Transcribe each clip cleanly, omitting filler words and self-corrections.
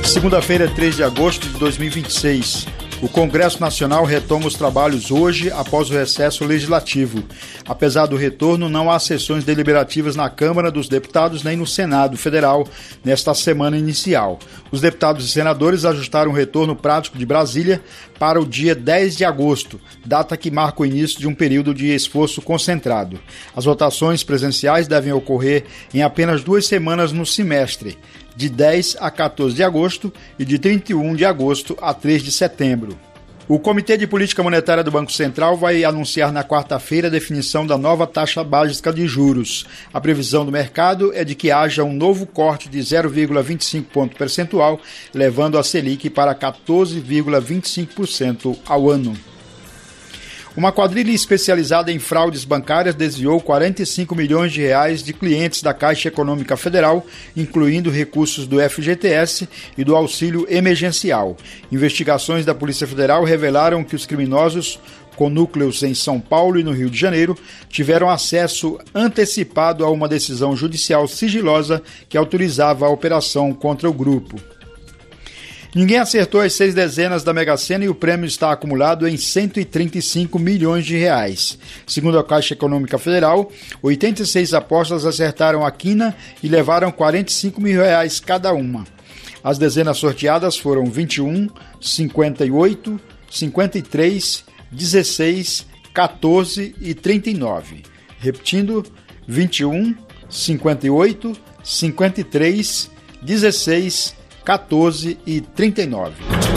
Segunda-feira, 3 de agosto de 2026. O Congresso Nacional retoma os trabalhos hoje após o recesso legislativo. Apesar do retorno, não há sessões deliberativas na Câmara dos Deputados nem no Senado Federal nesta semana inicial. Os deputados e senadores ajustaram o retorno prático de Brasília para o dia 10 de agosto, data que marca o início de um período de esforço concentrado. As votações presenciais devem ocorrer em apenas 2 semanas no semestre, de 10 a 14 de agosto e de 31 de agosto a 3 de setembro. O Comitê de Política Monetária do Banco Central vai anunciar na quarta-feira a definição da nova taxa básica de juros. A previsão do mercado é de que haja um novo corte de 0,25 ponto percentual, levando a Selic para 14,25% ao ano. Uma quadrilha especializada em fraudes bancárias desviou 45 milhões de reais de clientes da Caixa Econômica Federal, incluindo recursos do FGTS e do auxílio emergencial. Investigações da Polícia Federal revelaram que os criminosos, com núcleos em São Paulo e no Rio de Janeiro, tiveram acesso antecipado a uma decisão judicial sigilosa que autorizava a operação contra o grupo. Ninguém acertou as 6 dezenas da Mega Sena e o prêmio está acumulado em 135 milhões de reais. Segundo a Caixa Econômica Federal, 86 apostas acertaram a quina e levaram 45 mil reais cada uma. As dezenas sorteadas foram 21, 58, 53, 16, 14 e 39. Repetindo, 21, 58, 53, 16, 14 e 39.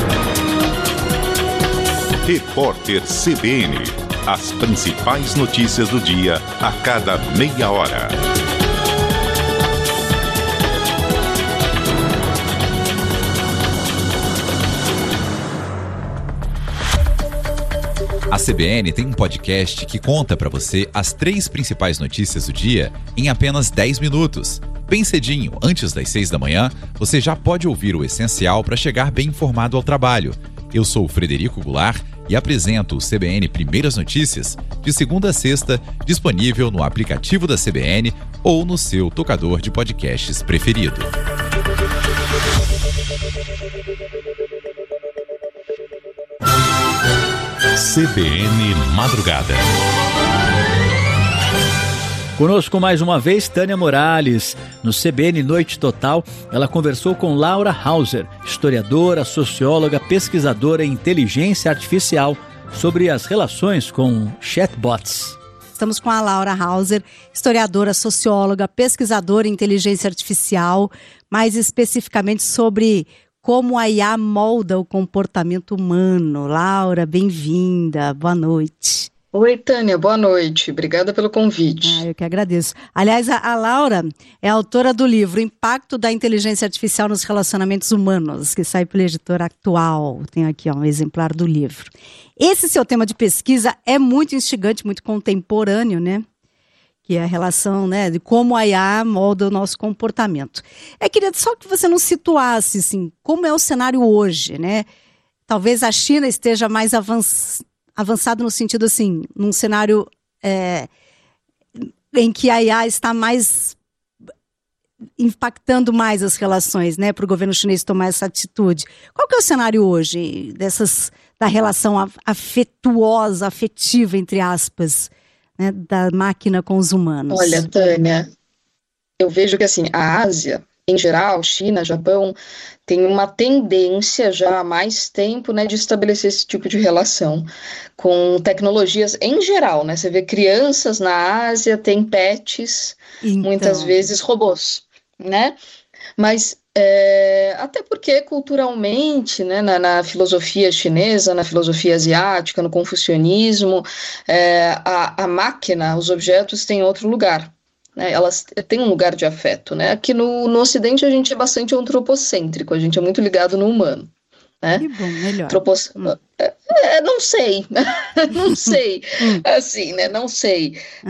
Repórter CBN. As principais notícias do dia a cada meia hora. A CBN tem um podcast que conta para você as 3 principais notícias do dia em apenas 10 minutos. Bem cedinho, antes das 6 da manhã, você já pode ouvir o essencial para chegar bem informado ao trabalho. Eu sou o Frederico Goulart e apresento o CBN Primeiras Notícias, de segunda a sexta, disponível no aplicativo da CBN ou no seu tocador de podcasts preferido. CBN Madrugada. Conosco mais uma vez Tânia Morales. No CBN Noite Total, ela conversou com Laura Hauser, historiadora, socióloga, pesquisadora em inteligência artificial, sobre as relações com chatbots. Estamos com a Laura Hauser, historiadora, socióloga, pesquisadora em inteligência artificial, mais especificamente sobre como a IA molda o comportamento humano. Laura, bem-vinda, boa noite. Oi, Tânia, boa noite. Obrigada pelo convite. Eu que agradeço. Aliás, a Laura é autora do livro Impacto da Inteligência Artificial nos Relacionamentos Humanos, que sai pela editora Atual. Tenho aqui um exemplar do livro. Esse seu tema de pesquisa é muito instigante, muito contemporâneo, né? Que é a relação, né, de como a IA molda o nosso comportamento. Queria só que você nos situasse, assim, como é o cenário hoje, né? Talvez a China esteja mais avançado no sentido, assim, num cenário em que a IA está mais impactando mais as relações, né, para o governo chinês tomar essa atitude. Qual que é o cenário hoje da relação afetuosa, afetiva, entre aspas, né, da máquina com os humanos? Olha, Tânia, eu vejo que, assim, a Ásia, em geral, China, Japão, tem uma tendência já há mais tempo, né, de estabelecer esse tipo de relação com tecnologias em geral, né? Você vê crianças na Ásia, tem pets, muitas vezes robôs, né? Mas até porque culturalmente, né, na filosofia chinesa, na filosofia asiática, no confucionismo, a máquina, os objetos têm outro lugar. Elas têm um lugar de afeto, né? Aqui no Ocidente a gente é bastante antropocêntrico, a gente é muito ligado no humano, né? Que bom, melhor. Não sei, não sei, assim, né? Não sei.